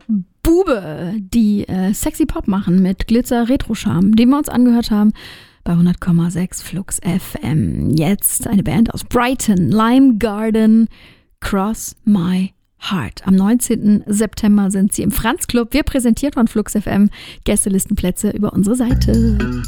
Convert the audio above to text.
Bube, die sexy Pop machen mit Glitzer Retro-Charme, den wir uns angehört haben bei 100,6 Flux FM. Jetzt eine Band aus Brighton, Lime Garden, Cross My Heart. Am 19. September sind sie im Franz Club. Wir präsentiert von Flux FM Gästelistenplätze über unsere Seite.